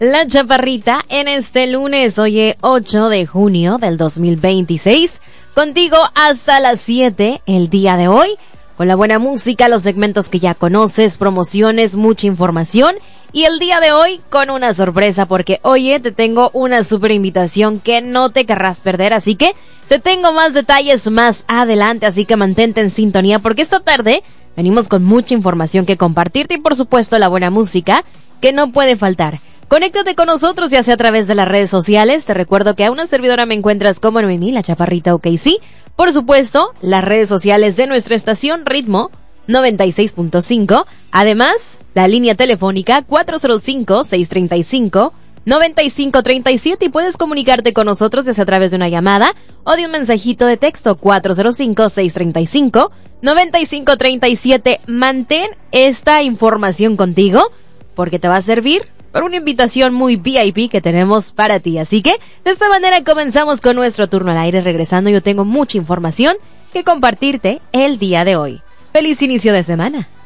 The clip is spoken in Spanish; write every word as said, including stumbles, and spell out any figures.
La Chaparrita en este lunes, hoy es ocho de junio del dos mil veintiséis, contigo hasta las siete el día de hoy, con la buena música, los segmentos que ya conoces, promociones, mucha información, y el día de hoy con una sorpresa, porque oye, te tengo una super invitación que no te querrás perder, así que te tengo más detalles más adelante, así que mantente en sintonía, porque esta tarde venimos con mucha información que compartirte y por supuesto la buena música que no puede faltar. Conéctate con nosotros ya sea a través de las redes sociales. Te recuerdo que a una servidora me encuentras como Noemí, la Chaparrita O K C. Por supuesto, las redes sociales de nuestra estación Ritmo noventa y seis punto cinco. Además, la línea telefónica cuatro cero cinco, seis tres cinco, nueve cinco tres siete y puedes comunicarte con nosotros ya sea a través de una llamada o de un mensajito de texto cuatro cero cinco, seis tres cinco, nueve cinco tres siete. Mantén esta información contigo porque te va a servir por una invitación muy V I P que tenemos para ti. Así que, de esta manera comenzamos con nuestro turno al aire. Regresando, yo tengo mucha información que compartirte el día de hoy. ¡Feliz inicio de semana!